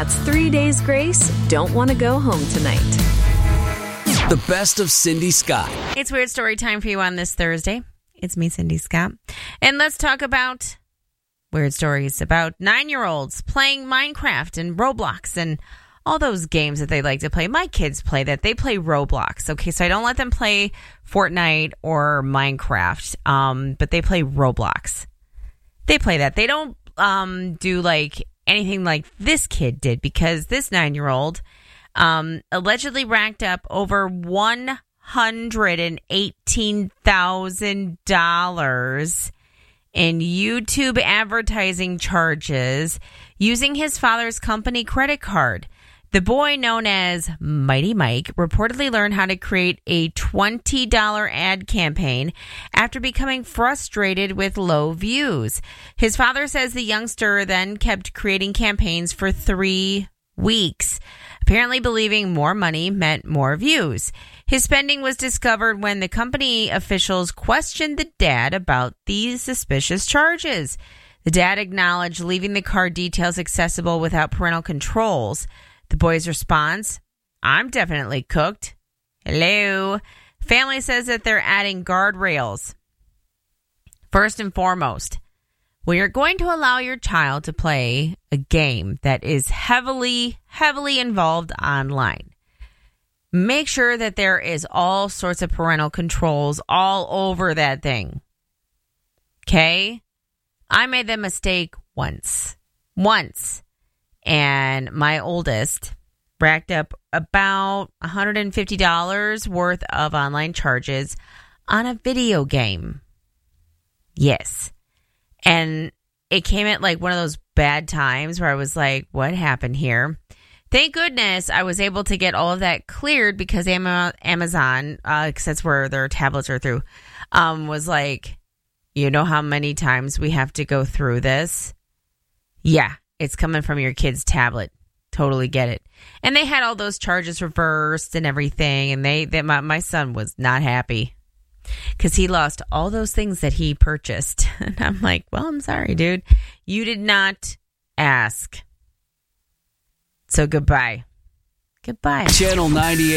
What's 3 days grace? Don't want to go home tonight. The best of Cindy Scott. It's Weird Story time for you on this Thursday. It's me, Cindy Scott. And let's talk about weird stories about 9-year-olds playing Minecraft and Roblox and all those games that they like to play. My kids play that. They play Roblox. Okay, so I don't let them play Fortnite or Minecraft, but they play Roblox. They play that. They don't do like anything like this kid did, because this 9-year-old allegedly racked up over $118,000 in YouTube advertising charges using his father's company credit card. The boy, known as Mighty Mike, reportedly learned how to create a $20 ad campaign after becoming frustrated with low views. His father says the youngster then kept creating campaigns for 3 weeks, apparently believing more money meant more views. His spending was discovered when the company officials questioned the dad about these suspicious charges. The dad acknowledged leaving the card details accessible without parental controls. The boy's response: "I'm definitely cooked." Hello. Family says that they're adding guardrails. First and foremost, we are going to allow your child to play a game that is heavily involved online. Make sure that there is all sorts of parental controls all over that thing. Okay? I made the mistake once. And my oldest racked up about $150 worth of online charges on a video game. Yes. And it came at like one of those bad times where I was like, what happened here? Thank goodness I was able to get all of that cleared, because Amazon, because that's where their tablets are through, was like, you know how many times we have to go through this? Yeah, it's coming from your kid's tablet. Totally get it. And they had all those charges reversed and everything, and my son was not happy because he lost all those things that he purchased. And I'm like, well, I'm sorry, dude. You did not ask. So goodbye. Goodbye. Channel 98.